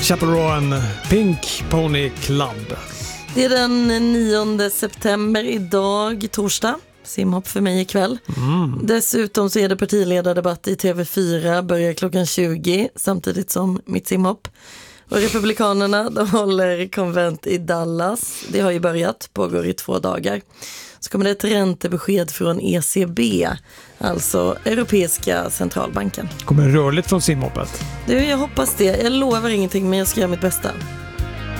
Chappell Rowan, Pink Pony Club. Det är den 9 september idag, torsdag. Simhopp för mig ikväll. Dessutom så är det partiledardebatt i TV4, börjar klockan 20 samtidigt som mitt simhopp. Och Republikanerna, de håller konvent i Dallas. Det har ju börjat, pågår i 2 dagar. Så kommer det ett räntebesked från ECB, alltså Europeiska centralbanken. Kommer det rörligt från simhoppet? Jag hoppas det. Jag lovar ingenting, men jag ska göra mitt bästa.